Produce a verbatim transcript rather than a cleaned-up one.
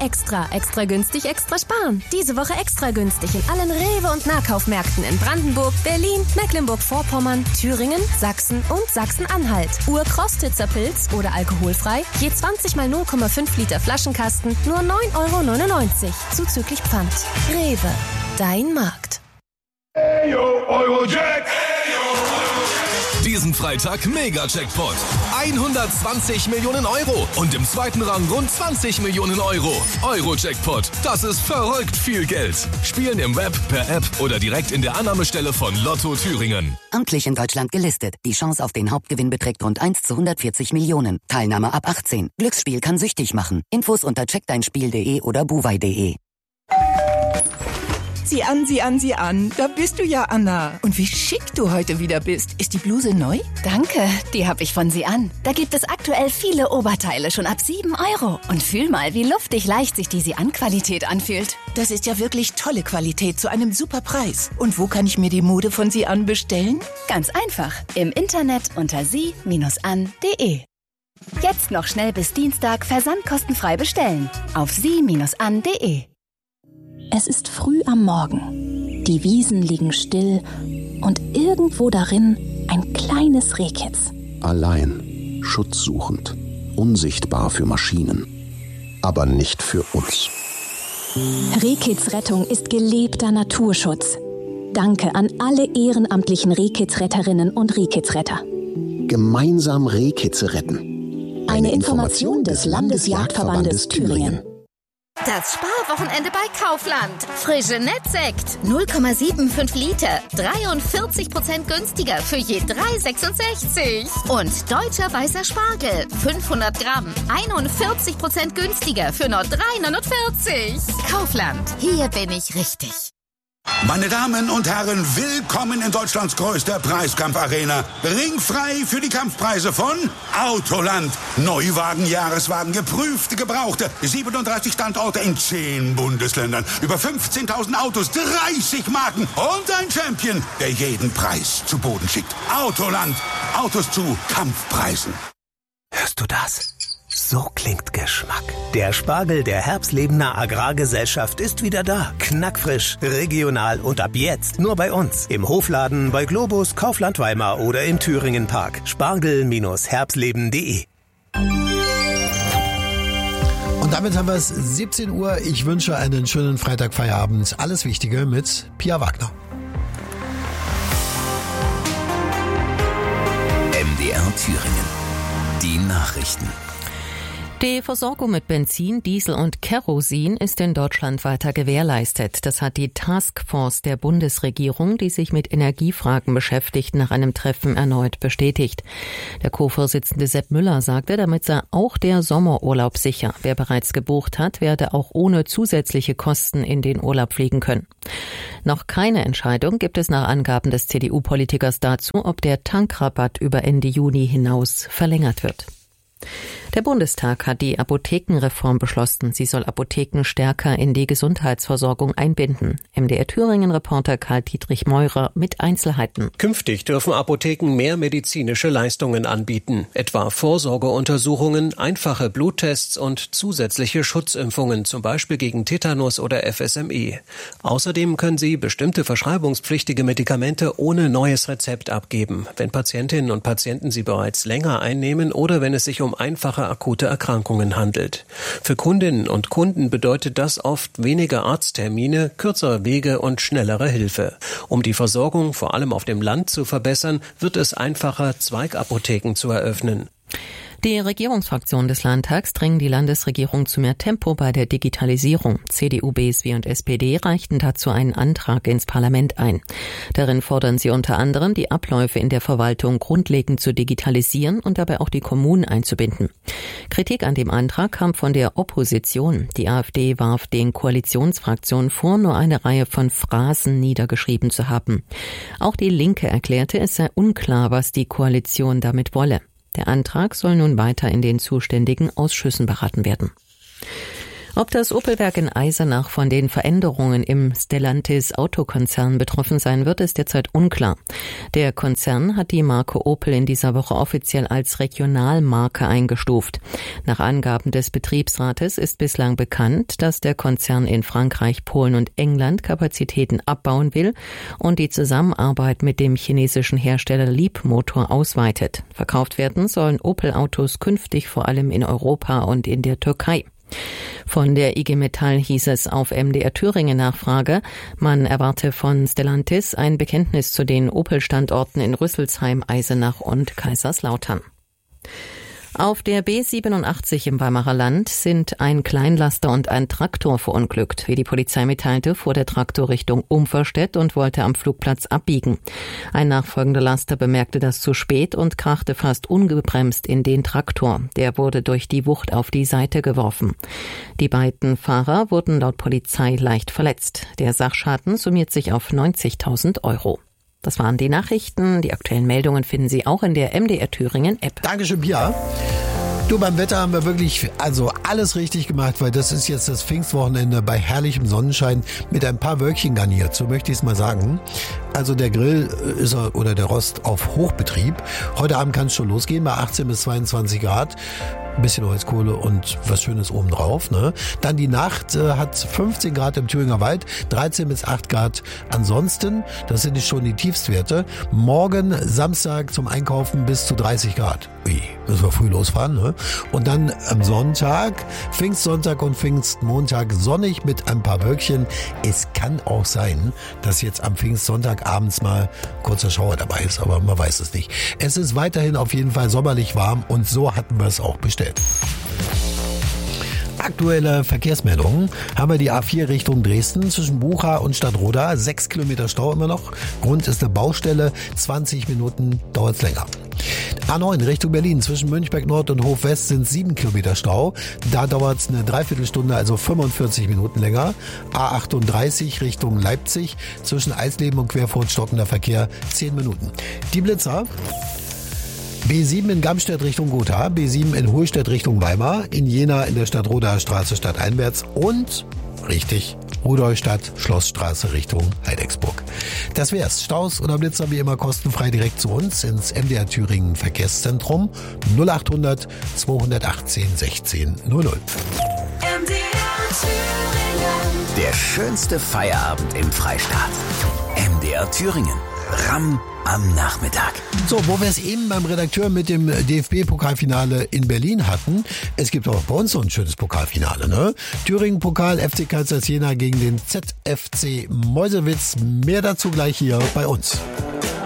Extra. Extra günstig, extra sparen. Diese Woche extra günstig in allen Rewe- und Nahkaufmärkten in Brandenburg, Berlin, Mecklenburg-Vorpommern, Thüringen, Sachsen und Sachsen-Anhalt. Ur-Krostitzer Pilz oder alkoholfrei, je zwanzig mal null Komma fünf Liter Flaschenkasten, nur neun Euro neunundneunzig, zuzüglich Pfand. Rewe, dein Markt. Hey, yo, Eurojack! Diesen Freitag Mega-Jackpot. hundertzwanzig Millionen Euro und im zweiten Rang rund zwanzig Millionen Euro. Euro-Jackpot, das ist verrückt viel Geld. Spielen im Web, per App oder direkt in der Annahmestelle von Lotto Thüringen. Amtlich in Deutschland gelistet. Die Chance auf den Hauptgewinn beträgt rund eins zu hundertvierzig Millionen. Teilnahme ab achtzehn. Glücksspiel kann süchtig machen. Infos unter check dein spiel punkt de oder buwei punkt de. Sieh an, sieh an, sieh an. Da bist du ja, Anna. Und wie schick du heute wieder bist. Ist die Bluse neu? Danke, die habe ich von Sie an. Da gibt es aktuell viele Oberteile schon ab sieben Euro. Und fühl mal, wie luftig leicht sich die Sie an Qualität anfühlt. Das ist ja wirklich tolle Qualität zu einem super Preis. Und wo kann ich mir die Mode von Sie an bestellen? Ganz einfach. Im Internet unter sie an punkt de. Jetzt noch schnell bis Dienstag versandkostenfrei bestellen. Auf sie an punkt de. Es ist früh am Morgen. Die Wiesen liegen still und irgendwo darin ein kleines Rehkitz. Allein, schutzsuchend, unsichtbar für Maschinen, aber nicht für uns. Rehkitz Rettung ist gelebter Naturschutz. Danke an alle ehrenamtlichen Rehkitzretterinnen und Rehkitzretter. Gemeinsam Rehkitze retten. Eine, Eine Information des Landesjagdverbandes Thüringen. Das Sparwochenende bei Kaufland. Frische Nettsekt. null Komma fünfundsiebzig Liter. dreiundvierzig Prozent günstiger für je drei Euro sechsundsechzig. Und deutscher weißer Spargel. fünfhundert Gramm. einundvierzig Prozent günstiger für nur drei Euro neunundvierzig. Kaufland. Hier bin ich richtig. Meine Damen und Herren, willkommen in Deutschlands größter Preiskampfarena. Ringfrei für die Kampfpreise von Autoland. Neuwagen, Jahreswagen, geprüfte, gebrauchte. siebenunddreißig Standorte in zehn Bundesländern. Über fünfzehntausend Autos, dreißig Marken und ein Champion, der jeden Preis zu Boden schickt. Autoland. Autos zu Kampfpreisen. Hörst du das? So klingt Geschmack. Der Spargel der Herbstlebener Agrargesellschaft ist wieder da. Knackfrisch, regional und ab jetzt nur bei uns. Im Hofladen, bei Globus, Kaufland Weimar oder im Thüringen Park. Spargel Herbstleben punkt de. Und damit haben wir es siebzehn Uhr. Ich wünsche einen schönen Freitagfeierabend. Alles Wichtige mit Pia Wagner. M D R Thüringen. Die Nachrichten. Die Versorgung mit Benzin, Diesel und Kerosin ist in Deutschland weiter gewährleistet. Das hat die Taskforce der Bundesregierung, die sich mit Energiefragen beschäftigt, nach einem Treffen erneut bestätigt. Der Co-Vorsitzende Sepp Müller sagte, damit sei auch der Sommerurlaub sicher. Wer bereits gebucht hat, werde auch ohne zusätzliche Kosten in den Urlaub fliegen können. Noch keine Entscheidung gibt es nach Angaben des C D U-Politikers dazu, ob der Tankrabatt über Ende Juni hinaus verlängert wird. Der Bundestag hat die Apothekenreform beschlossen. Sie soll Apotheken stärker in die Gesundheitsversorgung einbinden. M D R Thüringen-Reporter Karl-Dietrich Meurer mit Einzelheiten. Künftig dürfen Apotheken mehr medizinische Leistungen anbieten, etwa Vorsorgeuntersuchungen, einfache Bluttests und zusätzliche Schutzimpfungen, zum Beispiel gegen Tetanus oder F S M E. Außerdem können sie bestimmte verschreibungspflichtige Medikamente ohne neues Rezept abgeben, wenn Patientinnen und Patienten sie bereits länger einnehmen oder wenn es sich um einfache akute Erkrankungen handelt. Für Kundinnen und Kunden bedeutet das oft weniger Arzttermine, kürzere Wege und schnellere Hilfe. Um die Versorgung vor allem auf dem Land zu verbessern, wird es einfacher, Zweigapotheken zu eröffnen. Die Regierungsfraktionen des Landtags drängen die Landesregierung zu mehr Tempo bei der Digitalisierung. C D U, B S W und S P D reichten dazu einen Antrag ins Parlament ein. Darin fordern sie unter anderem, die Abläufe in der Verwaltung grundlegend zu digitalisieren und dabei auch die Kommunen einzubinden. Kritik an dem Antrag kam von der Opposition. Die AfD warf den Koalitionsfraktionen vor, nur eine Reihe von Phrasen niedergeschrieben zu haben. Auch die Linke erklärte, es sei unklar, was die Koalition damit wolle. Der Antrag soll nun weiter in den zuständigen Ausschüssen beraten werden. Ob das Opel-Werk in Eisenach von den Veränderungen im Stellantis Autokonzern betroffen sein wird, ist derzeit unklar. Der Konzern hat die Marke Opel in dieser Woche offiziell als Regionalmarke eingestuft. Nach Angaben des Betriebsrates ist bislang bekannt, dass der Konzern in Frankreich, Polen und England Kapazitäten abbauen will und die Zusammenarbeit mit dem chinesischen Hersteller Leapmotor ausweitet. Verkauft werden sollen Opel-Autos künftig vor allem in Europa und in der Türkei. Von der I G Metall hieß es auf M D R Thüringen Nachfrage, man erwarte von Stellantis ein Bekenntnis zu den Opel-Standorten in Rüsselsheim, Eisenach und Kaiserslautern. Auf der B siebenundachtzig im Weimarer Land sind ein Kleinlaster und ein Traktor verunglückt. Wie die Polizei mitteilte, fuhr der Traktor Richtung Umferstedt und wollte am Flugplatz abbiegen. Ein nachfolgender Laster bemerkte das zu spät und krachte fast ungebremst in den Traktor. Der wurde durch die Wucht auf die Seite geworfen. Die beiden Fahrer wurden laut Polizei leicht verletzt. Der Sachschaden summiert sich auf neunzigtausend Euro. Das waren die Nachrichten. Die aktuellen Meldungen finden Sie auch in der M D R Thüringen App. Dankeschön, Pia. Du, beim Wetter haben wir wirklich also alles richtig gemacht, weil das ist jetzt das Pfingstwochenende bei herrlichem Sonnenschein mit ein paar Wölkchen garniert, so möchte ich es mal sagen. Also der Grill ist oder der Rost auf Hochbetrieb. Heute Abend kann es schon losgehen bei achtzehn bis zweiundzwanzig Grad. Ein bisschen Holzkohle und was Schönes obendrauf. Ne? Dann die Nacht äh, hat fünfzehn Grad im Thüringer Wald, dreizehn bis acht Grad ansonsten. Das sind schon die Tiefstwerte. Morgen Samstag zum Einkaufen bis zu dreißig Grad. Ui, müssen wir früh losfahren. Ne? Und dann am Sonntag, Pfingstsonntag und Pfingstmontag sonnig mit ein paar Wölkchen. Es kann auch sein, dass jetzt am Pfingstsonntag abends mal kurzer Schauer dabei ist, aber man weiß es nicht. Es ist weiterhin auf jeden Fall sommerlich warm und so hatten wir es auch bestellt. Aktuelle Verkehrsmeldungen haben wir die A vier Richtung Dresden zwischen Bucha und Stadtroda. Sechs Kilometer Stau immer noch. Grund ist eine Baustelle. zwanzig Minuten dauert es länger. A neun Richtung Berlin zwischen Münchberg Nord und Hof West sind sieben Kilometer Stau. Da dauert es eine Dreiviertelstunde, also fünfundvierzig Minuten länger. A achtunddreißig Richtung Leipzig zwischen Eisleben und Querfurt stockender Verkehr zehn Minuten. Die Blitzer. B sieben in Gamstedt Richtung Gotha, B sieben in Hohlstedt Richtung Weimar, in Jena in der Stadtrodaer Straße stadteinwärts und, richtig, Rudolstadt Schlossstraße Richtung Heidecksburg. Das wär's. Staus oder Blitzer wie immer kostenfrei direkt zu uns ins M D R Thüringen Verkehrszentrum null achthundert zweihundertachtzehn sechzehn null null. M D R Thüringen. Der schönste Feierabend im Freistaat. M D R Thüringen. Ramm am Nachmittag. So, wo wir es eben beim Redakteur mit dem D F B-Pokalfinale in Berlin hatten, es gibt auch bei uns so ein schönes Pokalfinale, ne? Thüringen-Pokal, F C Kaisers Jena gegen den Z F C Meuselwitz. Mehr dazu gleich hier bei uns.